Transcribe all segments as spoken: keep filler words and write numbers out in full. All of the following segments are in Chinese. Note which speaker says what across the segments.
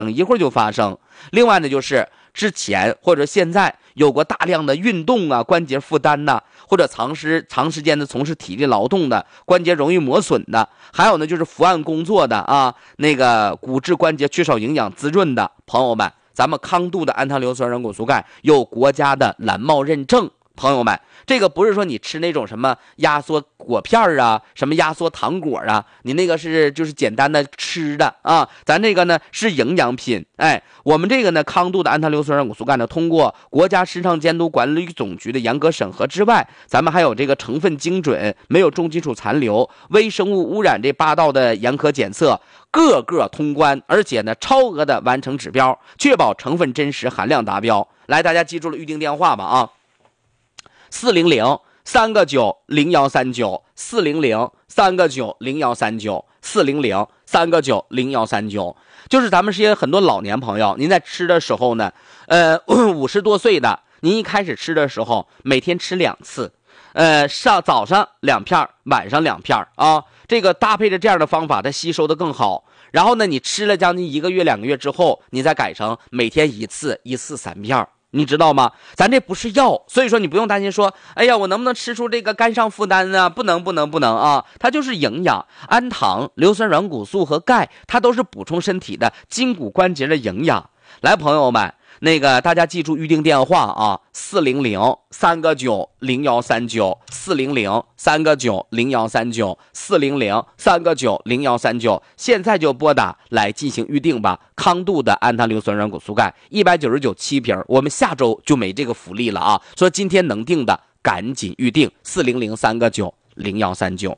Speaker 1: 一会儿就发生。另外呢，就是之前或者现在有过大量的运动啊，关节负担呐、啊，或者长时长时间的从事体力劳动的，关节容易磨损的，还有呢就是伏案工作的啊，那个骨质关节缺少营养滋润的朋友们，咱们康度的氨糖硫酸软骨素钙有国家的蓝帽认证。朋友们，这个不是说你吃那种什么压缩果片啊，什么压缩糖果啊，你那个是就是简单的吃的啊，咱这个呢是营养品。哎，我们这个呢康度的氨糖硫酸软骨素钙呢，通过国家市场监督管理总局的严格审核之外，咱们还有这个成分精准，没有重金属残留、微生物污染这八道的严苛检测，各个通关，而且呢超额的完成指标，确保成分真实、含量达标。来，大家记住了预定电话吧啊。四零零三个九零幺三九，四零零三个九零幺三九，四零零三个九零幺三九，就是咱们这些很多老年朋友，您在吃的时候呢，呃，五十多岁的，您一开始吃的时候，每天吃两次，呃，上早上两片，晚上两片啊，这个搭配着这样的方法，它吸收的更好。然后呢，你吃了将近一个月、两个月之后，你再改成每天一次，一次三片。你知道吗？咱这不是药，所以说你不用担心说，哎呀，我能不能吃出这个肝上负担啊？不能，不能，不能啊！它就是营养，氨糖、硫酸软骨素和钙，它都是补充身体的筋骨关节的营养。来，朋友们，那个大家记住预定电话啊，四零零三个九零幺三九，四零零三个九零幺三九，四零零三个九零幺三九，现在就拨打来进行预定吧。康度的氨糖硫酸软骨素钙一百九十九七瓶，我们下周就没这个福利了啊！说今天能定的赶紧预定，四零零三个九零幺三九。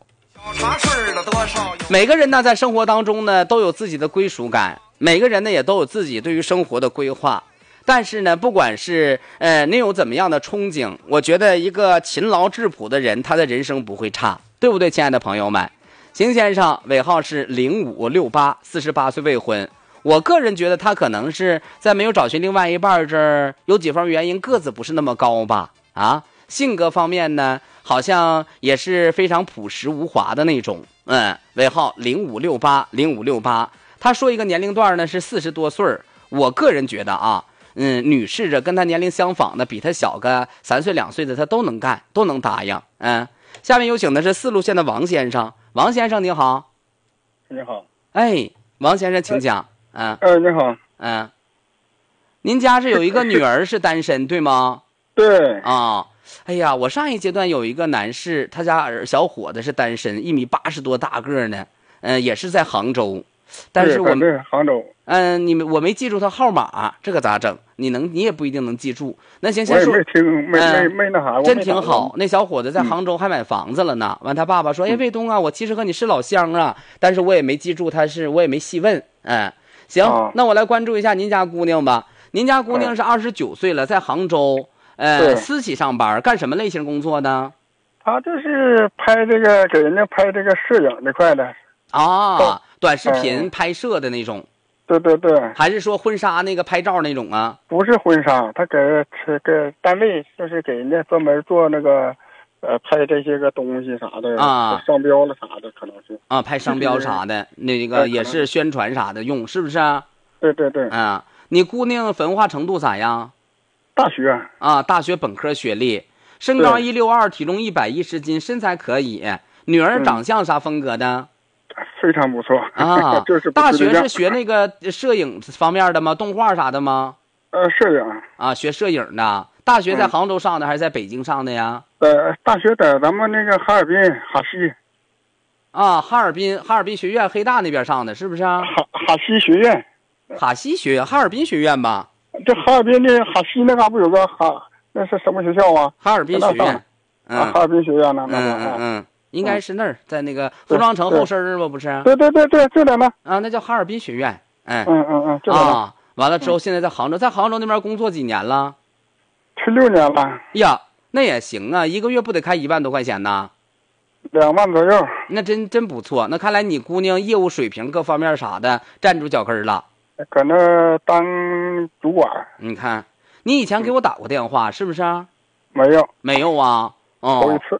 Speaker 1: 每个人呢在生活当中呢都有自己的归属感，每个人呢也都有自己对于生活的规划。但是呢，不管是呃您有怎么样的憧憬，我觉得一个勤劳质朴的人，他的人生不会差，对不对，亲爱的朋友们？邢先生尾号是零五六八，四十八岁未婚。我个人觉得他可能是在没有找寻另外一半这儿，有几方面原因，个子不是那么高吧？啊，性格方面呢，好像也是非常朴实无华的那种。嗯，尾号零五六八零五六八。他说一个年龄段呢是四十多岁，我个人觉得啊。嗯，女士这跟他年龄相仿的，比他小个三岁两岁的，他都能干，都能答应。嗯，下面有请的是四路线的王先生。王先生你好。
Speaker 2: 你好。
Speaker 1: 哎，王先生请讲。嗯。
Speaker 2: 呃，你好。
Speaker 1: 嗯。您家是有一个女儿是单身对吗？
Speaker 2: 对。
Speaker 1: 啊、哦，哎呀，我上一阶段有一个男士，他家儿小伙子是单身，一米八十多大个呢，嗯、呃，也是在杭州。但是我
Speaker 2: 们杭州，
Speaker 1: 嗯、呃，你们我没记住他号码，这个咋整？你能，你也不一定能记住。那行，先说，
Speaker 2: 我也没听，没、呃、没没那啥，
Speaker 1: 真挺好。那小伙子在杭州还买房子了呢。完、嗯，他爸爸说：“哎，卫东啊，我其实和你是老乡啊，但是我也没记住他是，我也没细问。”嗯，行、啊，那我来关注一下您家姑娘吧。您家姑娘是二十九岁了，在杭州，呃，私企上班，干什么类型工作呢？
Speaker 2: 他就是拍这个，给人家拍这个摄影这块的。
Speaker 1: 啊。短视频拍摄的那种、嗯，
Speaker 2: 对对对，
Speaker 1: 还是说婚纱那个拍照那种啊？
Speaker 2: 不是婚纱，他给给单位就是给人家专门做那个，呃，拍这些个东西啥的
Speaker 1: 啊，
Speaker 2: 商标了啥的，可能是
Speaker 1: 啊，拍商标啥的，那个也是宣传啥的用，是不是啊？
Speaker 2: 对对对，
Speaker 1: 啊，你姑娘文化程度咋样？
Speaker 2: 大学
Speaker 1: 啊，大学本科学历，身高一六二，体重一百一十斤，身材可以。女儿长相啥风格的？
Speaker 2: 嗯非常不错
Speaker 1: 啊！
Speaker 2: 就是
Speaker 1: 大学是学那个摄影方面的吗？动画啥的吗？
Speaker 2: 呃，摄影
Speaker 1: 啊，学摄影的。大学在杭州上的、嗯、还是在北京上的呀？
Speaker 2: 呃，大学在咱们那个哈尔滨哈西。
Speaker 1: 啊，哈尔滨哈尔滨学院黑大那边上的是不是啊？
Speaker 2: 哈哈西学院。
Speaker 1: 哈西学院，哈尔滨学院吧？
Speaker 2: 这哈尔滨的哈西那嘎不有个哈？那是什么学校啊？
Speaker 1: 哈尔滨学院。
Speaker 2: 嗯、啊，哈尔滨学院呢？
Speaker 1: 嗯嗯嗯。应该是那儿，在那个服装城后身吧，不是？
Speaker 2: 对对对对，就在那。
Speaker 1: 啊，那叫哈尔滨学院。哎，
Speaker 2: 嗯嗯嗯，
Speaker 1: 啊，完了之后，现在在杭州，在杭州那边工作几年了？
Speaker 2: 十六年了。
Speaker 1: 呀，那也行啊，一个月不得开一万多块钱呢？
Speaker 2: 两万左右。
Speaker 1: 那真真不错。那看来你姑娘业务水平各方面啥的站住脚跟了。
Speaker 2: 搁那当主管。
Speaker 1: 你看，你以前给我打过电话，是不是？
Speaker 2: 没有。
Speaker 1: 没有啊。哦。
Speaker 2: 头一次。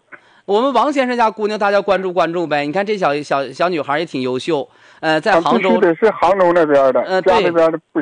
Speaker 1: 我们王先生家姑娘，大家关注关注呗。你看这小小小女孩也挺优秀，呃，在杭州
Speaker 2: 必须得是杭州那边的，
Speaker 1: 呃，
Speaker 2: 家
Speaker 1: 对
Speaker 2: 那边的不